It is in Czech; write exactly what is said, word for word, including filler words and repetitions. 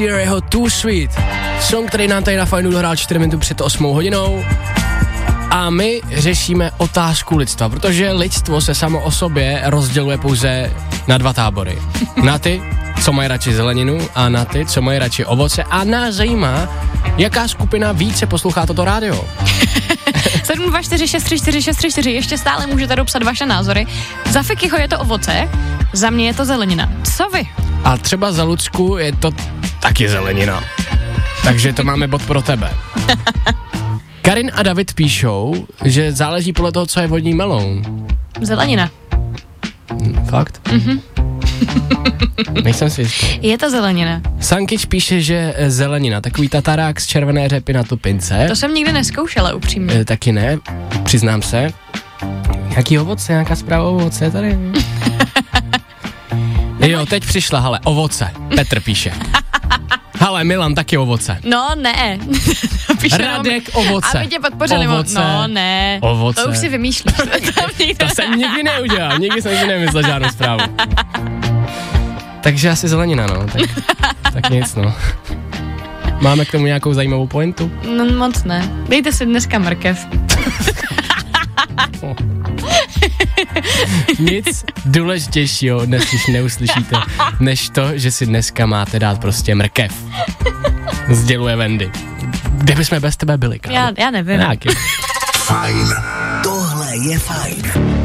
jeho Too Sweet. Song, který nám tady na Fajnu dohrál čtyři minuty před osmou hodinou. A my řešíme otázku lidstva, protože lidstvo se samo o sobě rozděluje pouze na dva tábory. Na ty, co mají radši zeleninu, a na ty, co mají radši ovoce. A nás zajímá, jaká skupina více poslouchá toto rádio. sedm dva čtyři šest tři čtyři šest tři čtyři, ještě stále můžete dopsat vaše názory. Za Fikyho je to ovoce, za mě je to zelenina. Co vy? A třeba za Lucku je to taky zelenina. Takže to máme bod pro tebe. Karin a David píšou, že záleží podle toho, co je vodní meloun. Zelenina. Fakt? Mhm. Nejsem si jistý. Je to zelenina. Sankič píše, že zelenina, takový tatarák z červené řepy na tupince. To jsem nikdy nezkoušela, upřímně. E, taky ne, přiznám se. Jaký ovoce, nějaká zpráva o ovoce tady? Jo, teď přišla, hele, ovoce. Petr píše. Hele, Milan, taky ovoce. No, ne. Radek, ovoce. A my tě podpořili. Ovoce. No, ne. Ovoce. To už si vymýšlíš. To jsem nikdy neudělal, nikdy jsem si nemyslel žádnou zprávu. Takže asi zelenina, no. Tak, tak nic, no. Máme k tomu nějakou zajímavou pointu? No moc ne. Dejte si dneska mrkev. Nic důležitějšího dnes už neuslyšíte, než to, že si dneska máte dát prostě mrkev. Sděluje Wendy. Kde bychom bez tebe byli, kámo? Já, já nevím. Nějaký. Fajn. Tohle je fajn.